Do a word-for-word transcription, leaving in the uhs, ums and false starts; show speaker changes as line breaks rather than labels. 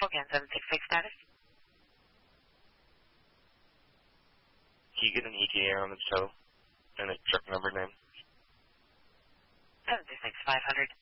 again, seven six six status.
Can you get an E T A on the tow and a truck number name?
seven six six five hundred.